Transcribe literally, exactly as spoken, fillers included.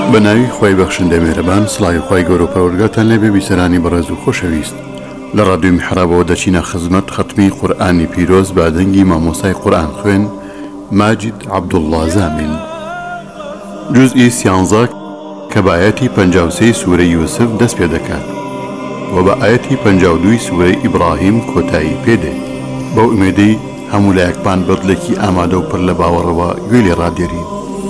بەناوی خۆی بەخشندە مێرەبان سڵاوی خۆی گەورە و پەروەردگارتان لێبێ بیسەرانی بەڕێز و خۆشەویست لە ڕادیۆی میحرابەوە دەچینە خزمەت ختمی قورئانی پیرۆز بادەنگی مامۆستای قورئان خوێن ماجید عەبدوڵڵا زامل جوزئی سیانزە کە بە ئایەتی پەنجاو و سێی سوورەی یوسف دەست پێ دەکات و بە ئایەتی پەنجاو و دووی سوورەی ئیبراهیم کۆتایی پێدێت بەو ئومێدەی هەموو لایەکمان بەدڵێکی ئامادە و پڕ لە باوەڕەوە گوێ لێ ڕادێرین.